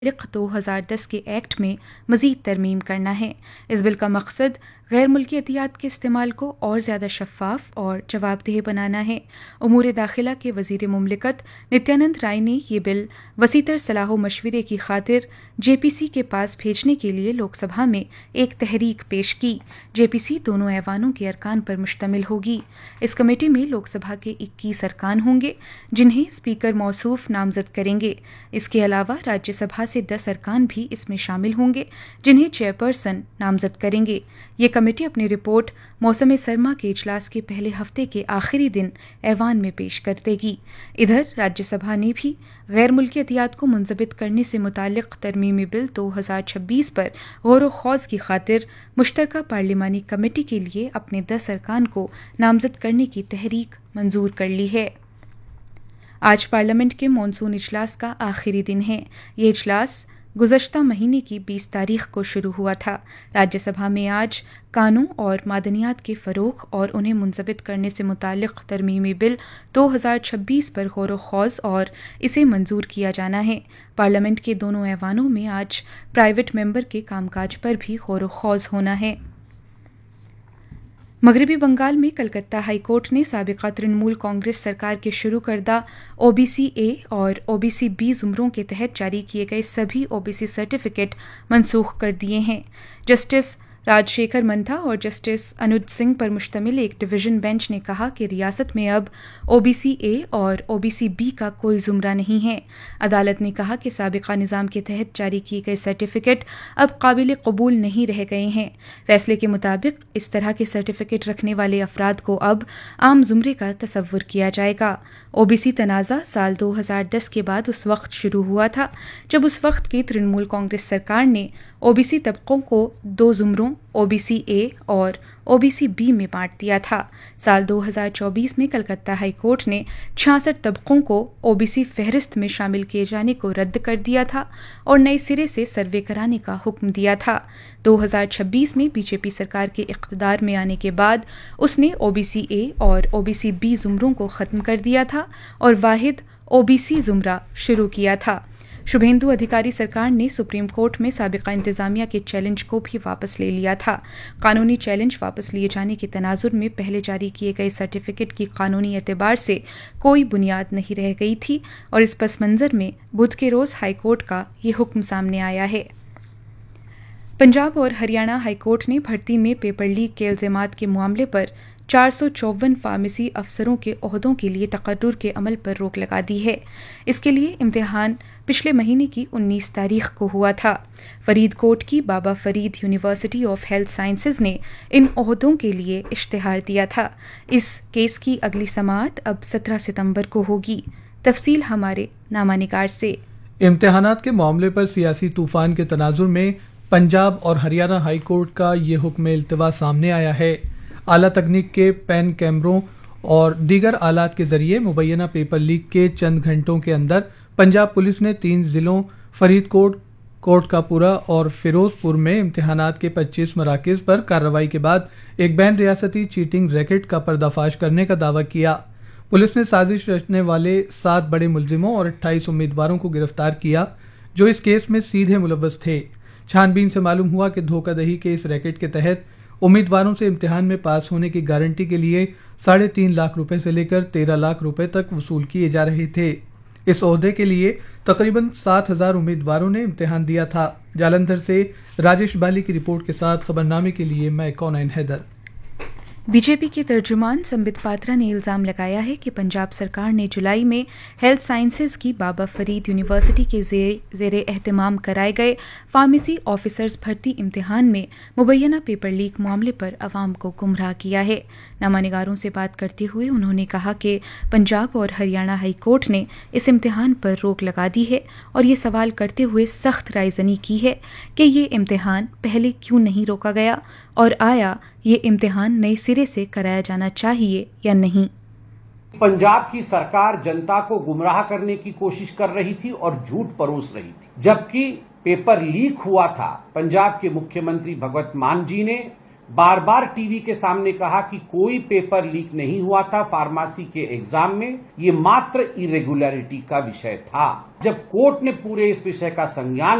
2010 के एक्ट में मजीद तरमीम करना है। इस बिल का मकसद गैर मुल्की एहतियात के इस्तेमाल को और ज़्यादा शफाफ और जवाबदेह बनाना है। उमूर दाखिला के वज़ीर मुमलिकत नित्यानंद राय ने ये बिल वसीतर सलाह मशवरे की खातिर JPC के पास भेजने के लिए लोकसभा में एक तहरीक पेश की। JPC दोनों ऐवानों के अरकान पर मुश्तमिल होगी। इस कमेटी में लोकसभा के 21 अरकान होंगे जिन्हें स्पीकर मौसूफ नामजद करेंगे। इसके अलावा राज्यसभा से 10 अरकान भी इसमें शामिल होंगे जिन्हें चेयरपर्सन नामजद करेंगे। ये कमेटी अपनी रिपोर्ट मौसम सरमा के इजलास के पहले हफ्ते के आखिरी दिन ऐवान में पेश कर देगी। इधर राज्यसभा ने भी गैर मुल्की एहतियात को मुंजबित करने से मुताल्लिक तरमीमी बिल 2026 पर गौर व खौज की खातिर मुश्तरका पार्लिमानी कमेटी के लिए अपने 10 अरकान को नामजद करने की तहरीक मंजूर कर ली है। आज पार्लियामेंट के मॉनसून इजलास का आखिरी दिन है। ये इजलास गुज़श्ता महीने की 20 तारीख को शुरू हुआ था। राज्यसभा में आज कानून और मादनियात के फ़रोग़ और उन्हें मुंजबित करने से मुताल्लिक़ तरमीमी बिल 2026 पर गौर व खौज और इसे मंजूर किया जाना है। पार्लियामेंट के दोनों ऐवानों में आज प्राइवेट मेंबर के कामकाज पर भी गौर व खौज होना है। मगरबी बंगाल में कलकत्ता हाई कोर्ट ने साबिक़ा तृणमूल कांग्रेस सरकार के शुरू करदा OBC A और OBC B ज़ुमरों के तहत जारी किए गए सभी OBC सर्टिफिकेट मनसूख कर दिए हैं। जस्टिस राजशेखर मंथा और जस्टिस अनुज सिंह पर मुश्तमिल एक डिवीज़न बेंच ने कहा कि रियासत में अब OBC A और OBC B का कोई ज़ुमरा नहीं है। अदालत ने कहा कि साबिक़ा निज़ाम के तहत जारी किए गए सर्टिफिकेट अब काबिल कबूल नहीं रह गए हैं। फैसले के मुताबिक इस तरह के सर्टिफिकेट रखने वाले अफराद को अब आम ज़ुमरे का तसव्वुर किया जाएगा। OBC तनाज़ा साल 2010 के बाद उस वक्त शुरू हुआ था जब उस वक्त की तृणमूल कांग्रेस सरकार ने OBC तबकों को 2 ज़ुमरों OBC A और OBC B में बांट दिया था। साल 2024 में कलकत्ता हाई कोर्ट ने 66 तबकों को OBC फहरिस्त में शामिल किए जाने को रद्द कर दिया था और नए सिरे से सर्वे कराने का हुक्म दिया था। 2026 में बीजेपी सरकार के इक़्तिदार में आने के बाद उसने OBC A और OBC B ज़ुमरों को ख़त्म कर दिया था और वाहिद OBC ज़ुमरा शुरू किया था। शुभेंदु अधिकारी सरकार ने सुप्रीम कोर्ट में साबिक़ा इंतज़ामिया के चैलेंज को भी वापस ले लिया था। कानूनी चैलेंज वापस लिए जाने के तनाजुर में पहले जारी किए गए सर्टिफिकेट की कानूनी एतबार से कोई बुनियाद नहीं रह गई थी और इस पस मंज़र में बुध के रोज़ हाई कोर्ट का ये हुक्म सामने आया है। पंजाब और हरियाणा हाई कोर्ट ने भर्ती में पेपर लीक के इल्ज़ामात के मामले पर 454 फार्मेसी अफसरों के ओहदों के लिए तकर्रुर के अमल पर रोक लगा दी है। इसके लिए इम्तिहान पिछले महीने की 19 तारीख को हुआ था। फरीदकोट की बाबा Farid university of health sciences ने इन ओहदों के लिए इश्तिहार दिया था। इस केस की अगली समाअत अब 17 सितंबर को होगी। तफसील हमारे नामानिगार से। इम्तिहानात के मामले पर सियासी तूफान के तनाजुर में पंजाब और हरियाणा हाई कोर्ट का ये हुक्म इल्तिवा सामने आया है। आला तकनीक के पेन कैमरों और दीगर आलात के जरिए मुबैना पेपर लीक के चंद घंटों के अंदर पंजाब पुलिस ने 3 जिलों फरीदकोट, कोटकपूरा और फिरोजपुर में इम्तिहानात के 25 मराकज़ पर कार्रवाई के बाद एक बैन रियासती चीटिंग रैकेट का पर्दाफाश करने का दावा किया। पुलिस ने साजिश रचने वाले 7 बड़े मुलजिमों और 28 उम्मीदवारों को गिरफ्तार किया जो इस केस में सीधे मुलव्वस थे। छानबीन से मालूम हुआ कि धोखाधड़ी के इस रैकेट के तहत उम्मीदवारों से इम्तिहान में पास होने की गारंटी के लिए 3.5 लाख रुपए से लेकर 13 लाख रुपए तक वसूल किए जा रहे थे। इस ओहदे के लिए तकरीबन 7,000 उम्मीदवारों ने इम्तिहान दिया था। जालंधर से राजेश बाली की रिपोर्ट के साथ खबरनामे के लिए मैं कौनैन हैदर। बीजेपी के तर्जुमान संबित पात्रा ने इल्ज़ाम लगाया है कि पंजाब सरकार ने जुलाई में हेल्थ साइंसेज की बाबा फरीद यूनिवर्सिटी के ज़ेरे एहतमाम कराए गए फार्मेसी ऑफिसर्स भर्ती इम्तिहान में मुबैना पेपर लीक मामले पर अवाम को गुमराह किया है। नामानिगारों से बात करते हुए उन्होंने कहा कि पंजाब और हरियाणा हाई कोर्ट ने इस इम्तिहान पर रोक लगा दी है और ये सवाल करते हुए सख्त रायज़नी की है कि ये इम्तिहान पहले क्यों नहीं रोका गया और आया ये इम्तिहान नए सिरे से कराया जाना चाहिए या नहीं। पंजाब की सरकार जनता को गुमराह करने की कोशिश कर रही थी और झूठ परोस रही थी। जबकि पेपर लीक हुआ था, पंजाब के मुख्यमंत्री भगवंत मान जी ने बार बार टीवी के सामने कहा कि कोई पेपर लीक नहीं हुआ था फार्मेसी के एग्जाम में, ये मात्र इरेगुलरिटी का विषय था। जब कोर्ट ने पूरे इस विषय का संज्ञान